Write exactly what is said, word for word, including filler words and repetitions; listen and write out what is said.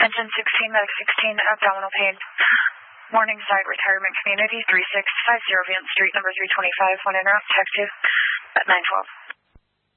Engine sixteen, medic sixteen, abdominal pain. Morningside Retirement Community, three six five zero Vance Street, number three twenty-five, one interrupt, text two at nine twelve.